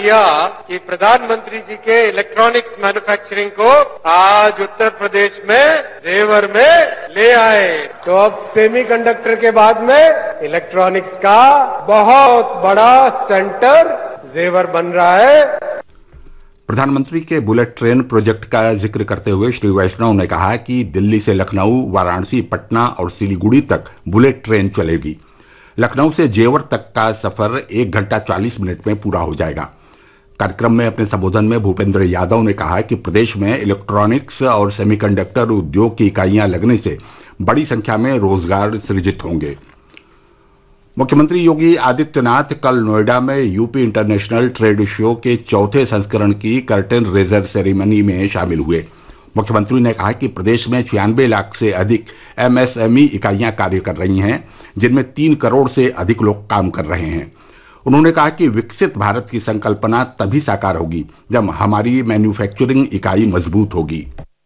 किया कि प्रधानमंत्री जी के इलेक्ट्रॉनिक्स मैन्युफैक्चरिंग को आज उत्तर प्रदेश में जेवर में ले आए। तो अब सेमीकंडक्टर के बाद में इलेक्ट्रॉनिक्स का बहुत बड़ा सेंटर जेवर बन रहा है। प्रधानमंत्री के बुलेट ट्रेन प्रोजेक्ट का जिक्र करते हुए श्री वैष्णव ने कहा कि दिल्ली से लखनऊ, वाराणसी, पटना और सिलीगुड़ी तक बुलेट ट्रेन चलेगी। लखनऊ से जेवर तक का सफर 1 घंटा 40 मिनट में पूरा हो जाएगा। कार्यक्रम में अपने संबोधन में भूपेंद्र यादव ने कहा कि प्रदेश में इलेक्ट्रॉनिक्स और सेमीकंडक्टर उद्योग की इकाइयां लगने से बड़ी संख्या में रोजगार सृजित होंगे। मुख्यमंत्री योगी आदित्यनाथ कल नोएडा में यूपी इंटरनेशनल ट्रेड शो के चौथे संस्करण की कर्टेन रेजर सेरेमनी में शामिल हुए। मुख्यमंत्री ने कहा कि प्रदेश में 96 लाख से अधिक एमएसएमई इकाइयां कार्य कर रही हैं, जिनमें 3 करोड़ से अधिक लोग काम कर रहे हैं। उन्होंने कहा कि विकसित भारत की संकल्पना तभी साकार होगी जब हमारी मैन्युफैक्चरिंग इकाई मजबूत होगी।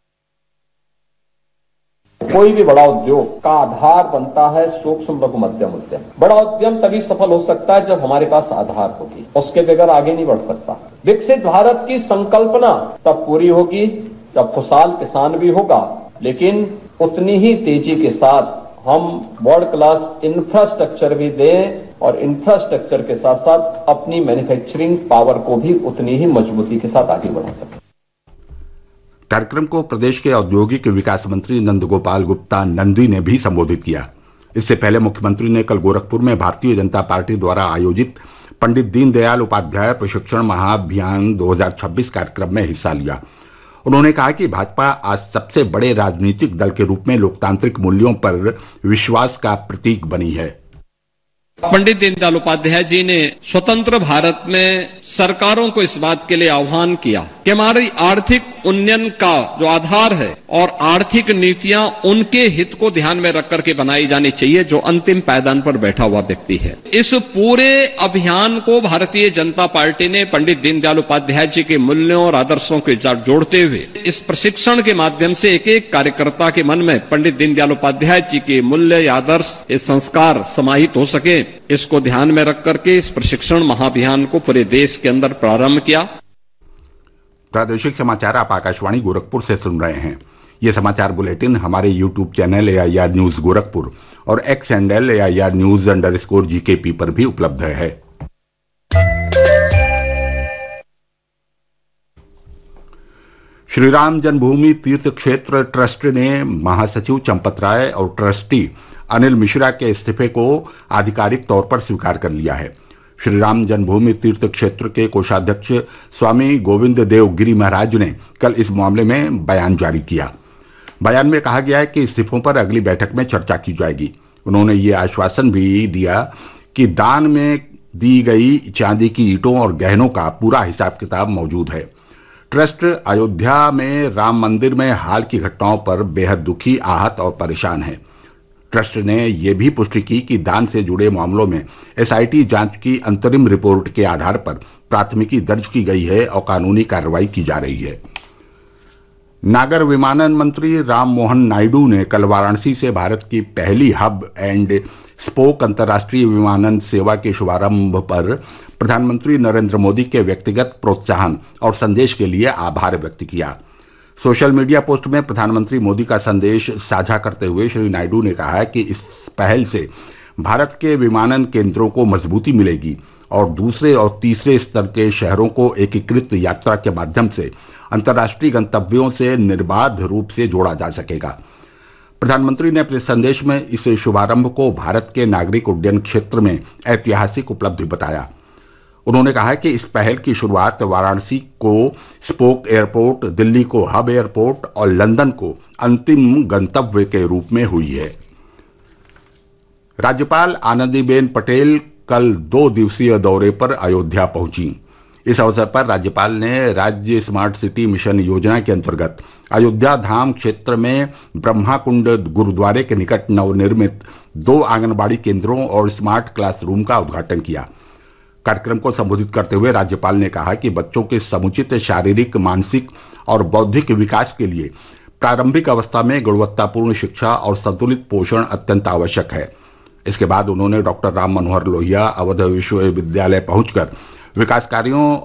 कोई भी बड़ा उद्योग का आधार बनता है सूक्ष्म लघु मध्यम उद्यम। बड़ा उद्यम तभी सफल हो सकता है जब हमारे पास आधार होगी, उसके बगैर आगे नहीं बढ़ सकता। विकसित भारत की संकल्पना तब पूरी होगी जब खुशहाल किसान भी होगा, लेकिन उतनी ही तेजी के साथ हम वर्ल्ड क्लास इंफ्रास्ट्रक्चर भी दें और इंफ्रास्ट्रक्चर के साथ साथ अपनी मैन्युफैक्चरिंग पावर को भी उतनी ही मजबूती के साथ आगे बढ़ा सकें। कार्यक्रम को प्रदेश के औद्योगिक विकास मंत्री नंदगोपाल गुप्ता नंदी ने भी संबोधित किया। इससे पहले मुख्यमंत्री ने कल गोरखपुर में भारतीय जनता पार्टी द्वारा आयोजित पंडित दीनदयाल उपाध्याय प्रशिक्षण महाअभियान 2026 कार्यक्रम में हिस्सा लिया। उन्होंने कहा कि भाजपा आज सबसे बड़े राजनीतिक दल के रूप में लोकतांत्रिक मूल्यों पर विश्वास का प्रतीक बनी है। पंडित दीनदयाल उपाध्याय जी ने स्वतंत्र भारत में सरकारों को इस बात के लिए आह्वान किया कि हमारी आर्थिक उन्नयन का जो आधार है और आर्थिक नीतियां उनके हित को ध्यान में रख करके बनाई जानी चाहिए जो अंतिम पायदान पर बैठा हुआ व्यक्ति है। इस पूरे अभियान को भारतीय जनता पार्टी ने पंडित दीनदयाल उपाध्याय जी के मूल्यों और आदर्शों के साथ जोड़ते हुए इस प्रशिक्षण के माध्यम से एक एक कार्यकर्ता के मन में पंडित दीनदयाल उपाध्याय जी के मूल्य, आदर्श, ये संस्कार समाहित हो सके, इसको ध्यान में रख करके इस प्रशिक्षण महाअभियान को पूरे देश के अंदर प्रारंभ किया। प्रादेशिक समाचार आप आकाशवाणी गोरखपुर से सुन रहे हैं। ये समाचार बुलेटिन हमारे YouTube channel AIR news Gorakhpur और एक्स हैंडल AIR न्यूज_GKP पर भी उपलब्ध है। श्रीराम जन्मभूमि तीर्थ क्षेत्र ट्रस्ट ने महासचिव चंपत राय और ट्रस्टी अनिल मिश्रा के इस्तीफे को आधिकारिक तौर पर स्वीकार कर लिया है। श्रीराम जन्मभूमि तीर्थ क्षेत्र के कोषाध्यक्ष स्वामी गोविंद देव गिरी महाराज ने कल इस मामले में बयान जारी किया। बयान में कहा गया है कि इस्तीफों पर अगली बैठक में चर्चा की जाएगी। उन्होंने ये आश्वासन भी दिया कि दान में दी गई चांदी की ईंटों और गहनों का पूरा हिसाब किताब मौजूद है। ट्रस्ट अयोध्या में राम मंदिर में हाल की घटनाओं पर बेहद दुखी, आहत और परेशान है। ट्रस्ट ने यह भी पुष्टि की कि दान से जुड़े मामलों में SIT जांच की अंतरिम रिपोर्ट के आधार पर प्राथमिकी दर्ज की गई है और कानूनी कार्रवाई की जा रही है। नागर विमानन मंत्री राम मोहन नायडू ने कल वाराणसी से भारत की पहली हब एंड स्पोक अंतर्राष्ट्रीय विमानन सेवा के शुभारंभ पर प्रधानमंत्री नरेंद्र मोदी के व्यक्तिगत प्रोत्साहन और संदेश के लिए आभार व्यक्त किया। सोशल मीडिया पोस्ट में प्रधानमंत्री मोदी का संदेश साझा करते हुए श्री नायडू ने कहा कि इस पहल से भारत के विमानन केंद्रों को मजबूती मिलेगी और दूसरे और तीसरे स्तर के शहरों को एकीकृत यात्रा के माध्यम से अंतर्राष्ट्रीय गंतव्यों से निर्बाध रूप से जोड़ा जा सकेगा। प्रधानमंत्री ने अपने संदेश में इस शुभारंभ को भारत के नागरिक उड्डयन क्षेत्र में ऐतिहासिक उपलब्धि बताया। उन्होंने कहा कि इस पहल की शुरुआत वाराणसी को स्पोक एयरपोर्ट, दिल्ली को हब एयरपोर्ट और लंदन को अंतिम गंतव्य के रूप में हुई है। राज्यपाल आनंदीबेन पटेल कल 2 दिवसीय दौरे पर अयोध्या पहुंची। इस अवसर पर राज्यपाल ने राज्य स्मार्ट सिटी मिशन योजना के अंतर्गत अयोध्या धाम क्षेत्र में ब्रह्माकुंड गुरुद्वारे के निकट नवनिर्मित 2 आंगनबाड़ी केंद्रों और स्मार्ट क्लासरूम का उद्घाटन किया। कार्यक्रम को संबोधित करते हुए राज्यपाल ने कहा कि बच्चों के समुचित शारीरिक, मानसिक और बौद्धिक विकास के लिए प्रारंभिक अवस्था में गुणवत्तापूर्ण शिक्षा और संतुलित पोषण अत्यंत आवश्यक है। इसके बाद उन्होंने डॉक्टर राम मनोहर लोहिया अवध विश्वविद्यालय पहुंचकर विकास कार्यों